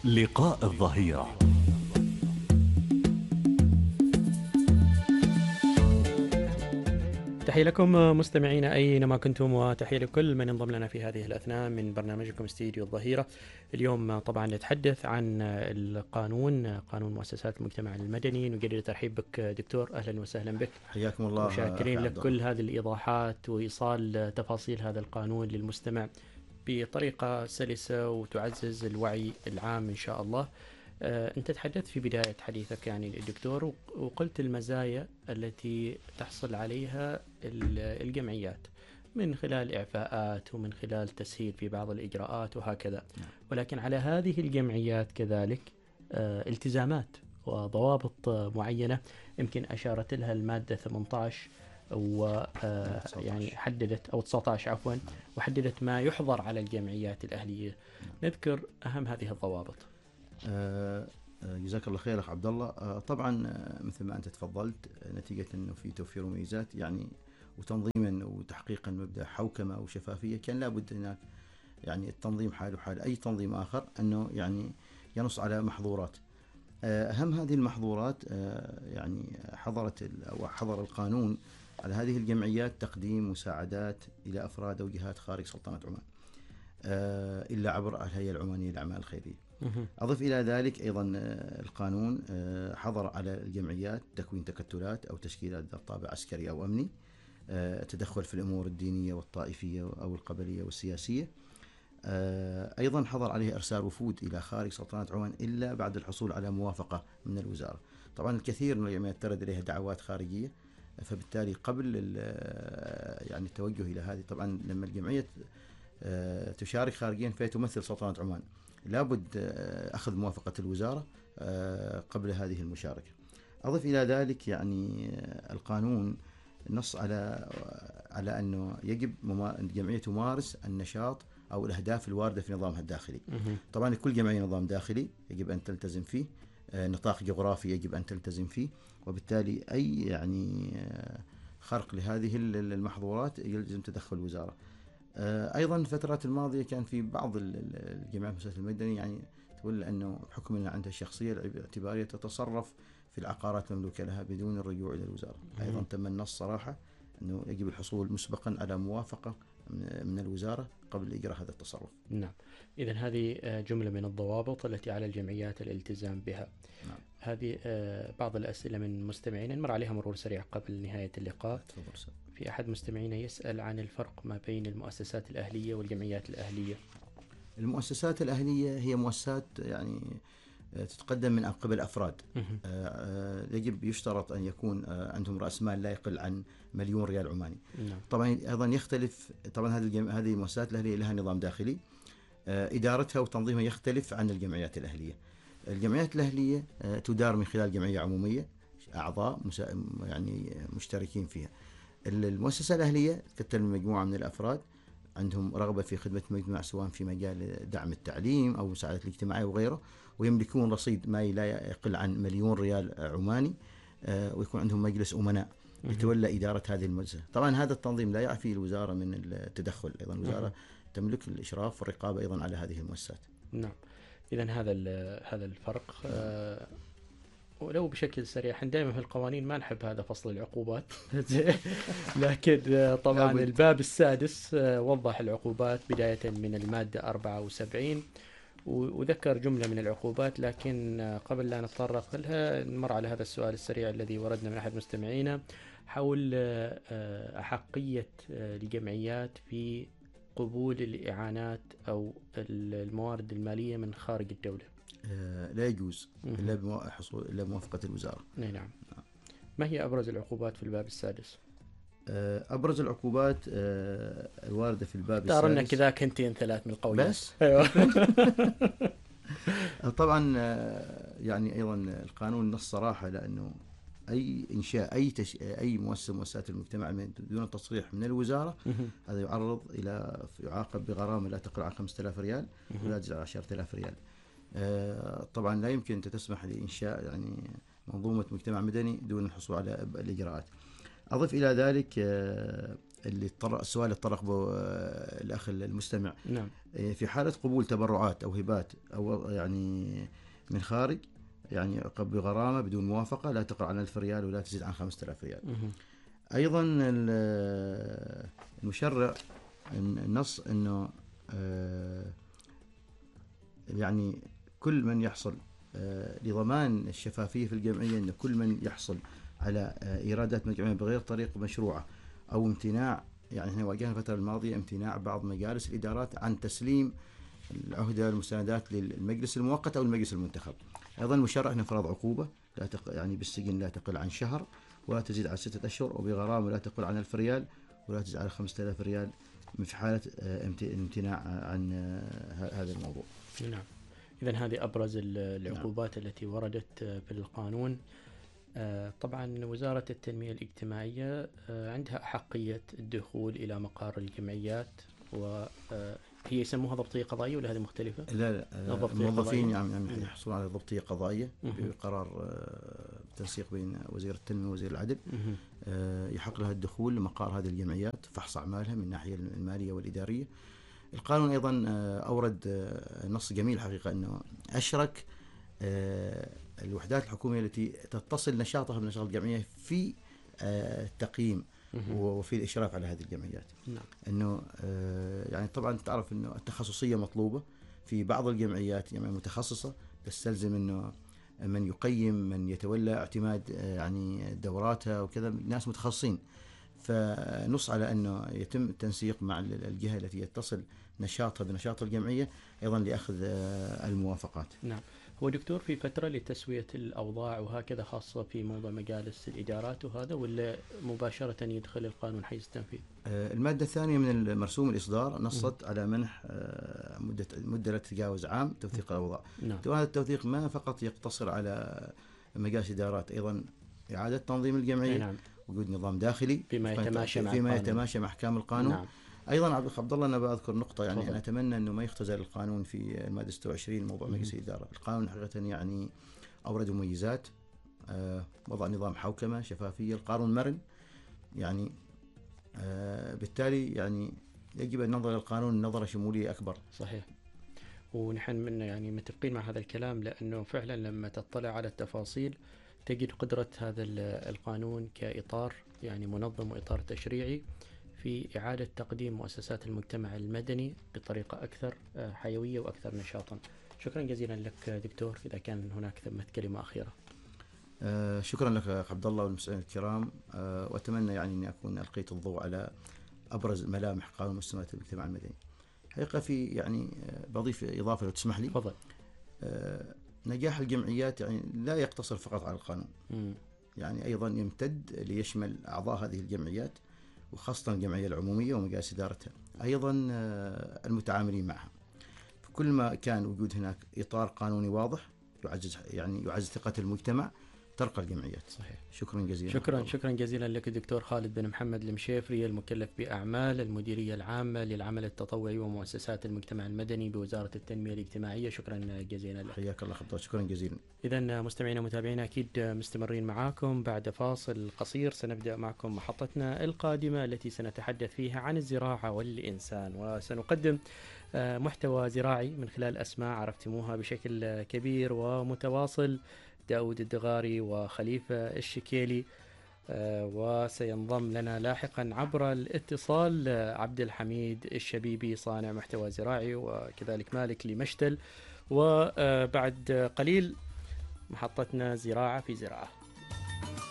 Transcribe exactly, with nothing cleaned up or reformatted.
لقاء الظهيرة. تحية لكم مستمعينا أينما كنتم، وتحية لكل من انضم لنا في هذه الأثناء من برنامجكم استديو الظهيرة. اليوم طبعا نتحدث عن القانون، قانون مؤسسات المجتمع المدني. نجدد الترحيب بك دكتور، أهلا وسهلا بك. حياكم الله. وشاكرين لك كل هذه الإيضاحات وإيصال تفاصيل هذا القانون للمستمع بطريقة سلسة وتعزز الوعي العام إن شاء الله. أنت تحدثت في بداية حديثك يعني الدكتور، وقلت المزايا التي تحصل عليها الجمعيات من خلال إعفاءات ومن خلال تسهيل في بعض الإجراءات وهكذا، ولكن على هذه الجمعيات كذلك التزامات وضوابط معينة يمكن أشارت لها المادة ثمانية عشر و يعني حددت أو تسعة عشر عفوا وحددت ما يحظر على الجمعيات الأهلية. نذكر أهم هذه الضوابط. آه جزاك الله خير أخ عبد الله. آه طبعا مثل ما أنت تفضلت، نتيجة أنه في توفير مميزات يعني وتنظيما وتحقيقا مبدأ حوكمة وشفافية، كان لابد هناك يعني التنظيم حاله حال أي تنظيم آخر أنه يعني ينص على محظورات. آه أهم هذه المحظورات آه يعني حضرت أو حضر القانون على هذه الجمعيات تقديم مساعدات إلى أفراد أو جهات خارج سلطنة عمان آه إلا عبر الهيئة العمانية للأعمال الخيرية. أضف إلى ذلك أيضا القانون حظر على الجمعيات تكوين تكتلات أو تشكيلات ذات طابع عسكري أو أمني، تدخل في الأمور الدينية والطائفية أو القبلية والسياسية. أيضا حظر عليه إرسال وفود إلى خارج سلطنة عمان إلا بعد الحصول على موافقة من الوزارة. طبعا الكثير من الجمعيات ترد إليها دعوات خارجية، فبالتالي قبل يعني التوجه إلى هذه، طبعا لما الجمعية تشارك خارجيا فهي تمثل سلطنة عمان، لابد أخذ موافقة الوزارة قبل هذه المشاركة. أضف إلى ذلك يعني القانون نص على على أنه يجب الجمعية تمارس النشاط أو الأهداف الواردة في نظامها الداخلي. طبعا كل جمعية نظام داخلي يجب أن تلتزم فيه، نطاق جغرافي يجب أن تلتزم فيه، وبالتالي أي يعني خرق لهذه المحظورات يلزم تدخل الوزارة. أيضا الفترات الماضية كان في بعض الجمعيات المؤسسات المدني يعني تقول أنه بحكم أن عندها الشخصية الاعتبارية تتصرف في العقارات المملوكة لها بدون الرجوع إلى الوزارة. أيضا تم النص صراحة أنه يجب الحصول مسبقا على موافقة من الوزارة قبل إجراء هذا التصرف. نعم، إذن هذه جملة من الضوابط التي على الجمعيات الالتزام بها. نعم. هذه بعض الأسئلة من مستمعين نمر عليها مرور سريع قبل نهاية اللقاء. في أحد مستمعينا يسأل عن الفرق ما بين المؤسسات الأهلية والجمعيات الأهلية. المؤسسات الأهلية هي مؤسسات يعني تتقدم من قبل أفراد، يجب يشترط أن يكون عندهم رأس مال لا يقل عن مليون ريال عماني. نعم. طبعا أيضا يختلف، طبعا هذه هذه المؤسسات الأهلية لها نظام داخلي، إدارتها وتنظيمها يختلف عن الجمعيات الأهلية. الجمعيات الأهلية تدار من خلال جمعية عمومية أعضاء يعني مشتركين فيها. المؤسسة الأهلية تتكون من مجموعة من الأفراد عندهم رغبة في خدمة المجتمع، سواء في مجال دعم التعليم أو مساعدة الاجتماعية وغيره، ويملكون رصيد ما لا يقل عن مليون ريال عماني، ويكون عندهم مجلس أمناء يتولى إدارة هذه المؤسسة. طبعا هذا التنظيم لا يعفي الوزارة من التدخل، أيضا الوزارة تملك الإشراف والرقابة أيضا على هذه المؤسسات. نعم، إذن هذا هذا الفرق. آه ولو بشكل سريع، احنا دائما في القوانين ما نحب هذا فصل العقوبات لكن طبعا الباب السادس وضح العقوبات بداية من المادة أربعة وسبعين وذكر جملة من العقوبات، لكن قبل لا نتطرق لها نمر على هذا السؤال السريع الذي وردنا من أحد مستمعينا حول أحقية الجمعيات في قبول الإعانات أو الموارد المالية من خارج الدولة. لا يجوز إلا بحصول إلا بموافقة الوزارة. نعم. ما هي أبرز العقوبات في الباب السادس؟ أبرز العقوبات الواردة في الباب السادس، اختارنا كذا كنتين ثلاث من القويات بس. طبعا يعني أيضا القانون نص صراحة لأنه أي إنشاء أي تش... أي مؤسسة مؤسسات المجتمع دون تصريح من الوزارة هذا يعرض إلى يعاقب بغرامة لا تقل عن خمسة آلاف ريال ولا تزيد على عشرة آلاف ريال. طبعا لا يمكن أن تسمح لإنشاء يعني منظومة مجتمع مدني دون الحصول على الإجراءات. أضيف إلى ذلك اللي طرق السؤال اللي طرق به الأخ المستمع. نعم. في حالة قبول تبرعات أو هبات أو يعني من خارج، يعني بغرامة بدون موافقة لا تقل عن ألف ريال ولا تزيد عن خمسة آلاف ريال. مه. أيضا المشرع النص أنه يعني كل من يحصل لضمان الشفافية في الجمعية، أن كل من يحصل على إيرادات من الجمعية بغير طريق مشروعة أو امتناع، يعني احنا واجهنا الفترة الماضية امتناع بعض مجالس الإدارات عن تسليم العهدة والمستندات للمجلس المؤقت أو المجلس المنتخب. أيضا المشرع هنا فرض عقوبة لا تق... يعني بالسجن لا تقل عن شهر ولا تزيد على ستة أشهر، وبغرامة لا تقل عن ألف ريال ولا تزيد على خمسة آلاف ريال في حالة امتناع عن هذا الموضوع. نعم. إذن هذه أبرز العقوبات نعم. التي وردت في القانون. طبعا وزارة التنمية الاجتماعية عندها أحقية الدخول إلى مقار الجمعيات، وهي يسموها ضبطية قضائية ولا هذه مختلفة؟ لا لا الموظفين يعني يعني يحصلون على ضبطية قضائية بقرار تنسيق بين وزير التنمية ووزير العدل. يحق لها الدخول لمقار هذه الجمعيات، فحص أعمالها من الناحية المالية والإدارية. القانون أيضا أورد نص جميل حقيقة، أنه أشرك الوحدات الحكومية التي تتصل نشاطها بنشاط الجمعية في التقييم وفي الإشراف على هذه الجمعيات. نعم. أنه يعني طبعا تعرف أنه التخصصية مطلوبة في بعض الجمعيات يعني متخصصة، تستلزم أنه من يقيم من يتولى اعتماد يعني دوراتها وكذا ناس متخصصين، فنص على أنه يتم التنسيق مع الجهة التي يتصل نشاطها بنشاط الجمعية أيضا لأخذ الموافقات. نعم. هو دكتور في فترة لتسوية الأوضاع وهكذا خاصة في موضوع مجالس الإدارات وهذا، ولا مباشرة يدخل القانون حيز التنفيذ؟ المادة الثانية من المرسوم الإصدار نصت م. على منح مدة مدة لا تتجاوز عام توثيق الأوضاع. نعم. وهذا التوثيق ما فقط يقتصر على مجالس إدارات، أيضا إعادة تنظيم الجمعية. نعم. وجود نظام داخلي فيما يتماشى مع فيما يتماشى مع أحكام القانون. نعم. أيضا عبد الله أنا بأذكر نقطة، يعني فضل. أنا أتمنى أنه ما يختزل القانون في المادة ستة وعشرين موضوع مجلس الإدارة. القانون حقيقة يعني أورد مميزات، آه وضع نظام حوكمة شفافية، القانون مرن يعني آه بالتالي يعني يجب أن ننظر للقانون نظرة شمولية أكبر. صحيح. ونحن من يعني متفقين مع هذا الكلام، لأنه فعلا لما تطلع على التفاصيل تجد قدرة هذا القانون كإطار يعني منظم وإطار تشريعي في إعادة تقديم مؤسسات المجتمع المدني بطريقة أكثر حيوية وأكثر نشاطا. شكرا جزيلا لك دكتور، إذا كان هناك ثمة كلمة أخيرة. آه شكرا لك عبد الله والمستمعين الكرام، آه وأتمنى يعني أن أكون ألقيت الضوء على أبرز ملامح قانون مؤسسات المجتمع المدني. حقيقة في يعني بضيف إضافة لو تسمح لي. تفضل. آه نجاح الجمعيات يعني لا يقتصر فقط على القانون، م. يعني أيضا يمتد ليشمل أعضاء هذه الجمعيات وخاصة الجمعية العمومية ومجالس إدارتها، أيضا المتعاملين معها. كل ما كان وجود هناك إطار قانوني واضح يعزز يعني يعزز ثقة المجتمع ترقى الجمعيات. صحيح. شكرا جزيلا. شكرا شكرا جزيلا لك الدكتور خالد بن محمد المشيفري، المكلف بأعمال المديرية العامة للعمل التطوعي ومؤسسات المجتمع المدني بوزارة التنمية الاجتماعية. شكرا جزيلا لك. حياك الله خبر. شكرا جزيلا. إذا مستمعينا ومتابعينا أكيد مستمرين معاكم. بعد فاصل قصير سنبدأ معكم محطتنا القادمة التي سنتحدث فيها عن الزراعة والإنسان، وسنقدم محتوى زراعي من خلال أسماء عرفتموها بشكل كبير ومتواصل، داود الدغاري وخليفة الشكيلي، وسينضم لنا لاحقا عبر الاتصال عبد الحميد الشبيبي صانع محتوى زراعي، وكذلك مالك لمشتل، وبعد قليل محطتنا زراعة في زراعة.